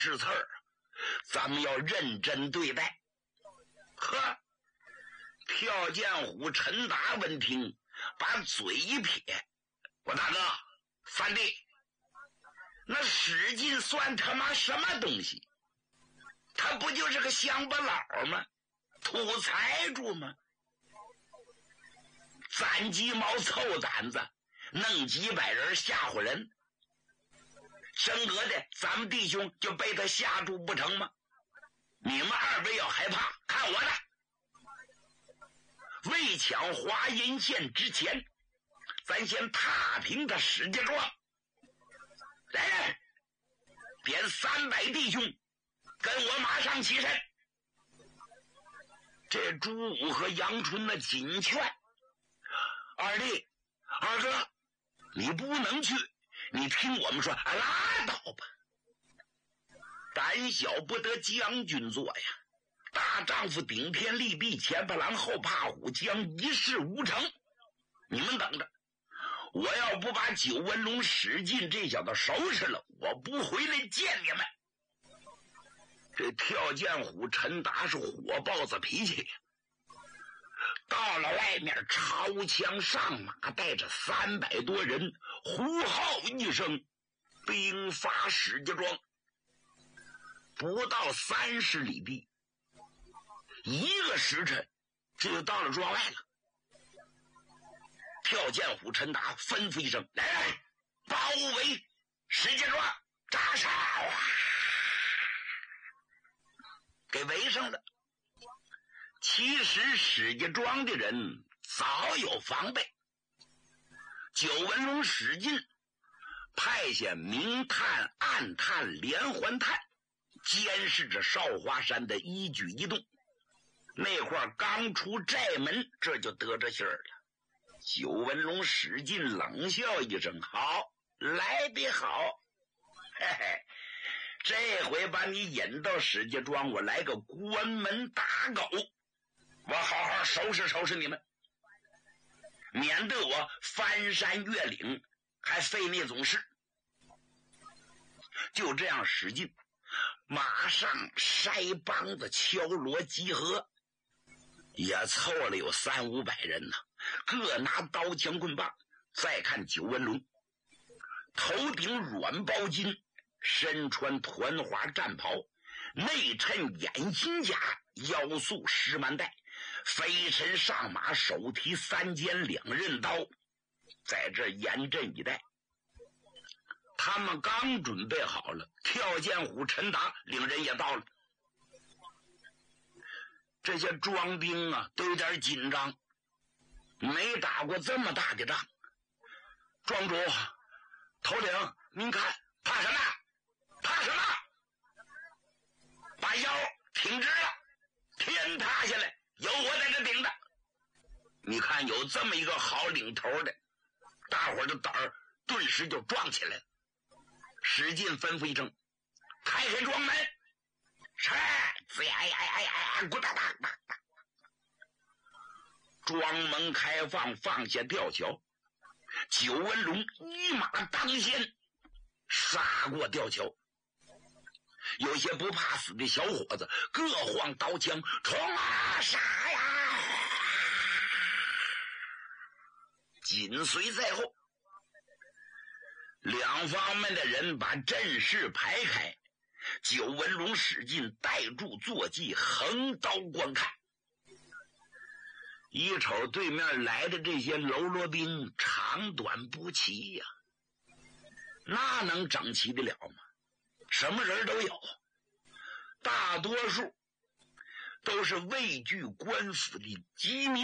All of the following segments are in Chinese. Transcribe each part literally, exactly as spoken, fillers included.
是刺儿，咱们要认真对待。呵，跳涧虎陈达闻听，把嘴一撇：“我大哥，三弟，那史进算他妈什么东西？他不就是个乡巴佬吗？土财主吗？攒鸡毛凑胆子，弄几百人吓唬人，真格的咱们弟兄就被他吓住不成吗？你们二位要害怕，看我的！未抢华阴县之前，咱先踏平他史家庄。来人，点三百弟兄，跟我马上起身。”这朱武和杨春的紧劝：“二弟，二哥，你不能去，你听我们说，啊，拉倒吧。胆小不得将军做呀，大丈夫顶天立地，前怕狼后怕虎，将一事无成。你们等着，我要不把九纹龙史进这小子收拾了，我不回来见你们。”这跳涧虎陈达是火爆子脾气，到了外面抄枪上马，带着三百多人呼号一声，兵发史家庄。不到三十里地，一个时辰这就到了庄外了。跳涧虎陈达吩咐一声：“来人，包围史家庄，扎哨啊！”给围上了。其实史家庄的人早有防备，九纹龙史进派下明探、暗探、连环探，监视着少华山的一举一动。那会儿刚出寨门，这就得着信儿了。九纹龙史进冷笑一声：“好，来得好，嘿嘿。这回把你引到史家庄，我来个关门打狗，我好好收拾收拾你们，免得我翻山越岭还费那种事。”就这样，史进马上筛帮子敲锣集合，也凑了有三五百人呢，各拿刀枪棍棒。再看九纹龙，头顶软包巾，身穿团花战袍，内衬掩心甲，腰束石蛮带，飞身上马，手提三尖两刃刀，在这严阵以待。他们刚准备好了，跳涧虎陈达领人也到了。这些庄兵啊都有点紧张，没打过这么大的仗。庄主头领，您看怕什么？怕什么？把腰挺直了，天塌下来有我在这顶着。你看有这么一个好领头的，大伙儿的胆儿顿时就壮起来了。史进吩咐一声：“开开庄门！”是，滋呀呀呀呀，咕哒哒哒哒。庄门开放，放下吊桥，九纹龙一马当先杀过吊桥。有些不怕死的小伙子各晃刀枪，冲啊，杀呀！紧随在后。两方面的人把阵势排开，九纹龙史进带住坐骑，横刀观看。一瞅对面来的这些喽啰兵，长短不齐呀、啊，那能整齐得了吗？什么人都有，大多数都是畏惧官府的饥民，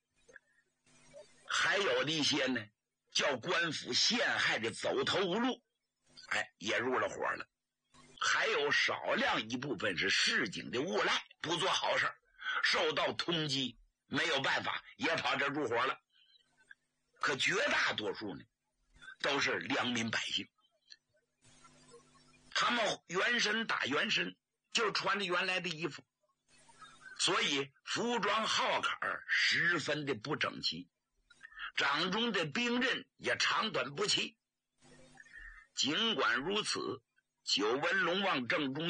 还有的一些呢叫官府陷害的走投无路，哎，也入了伙了。还有少量一部分是市井的无赖，不做好事，受到通缉，没有办法也跑这入伙了。可绝大多数呢都是良民百姓，他们原身打原身，就穿着原来的衣服，所以服装号坎十分的不整齐，掌中的兵刃也长短不齐。尽管如此， 九纹龙往正中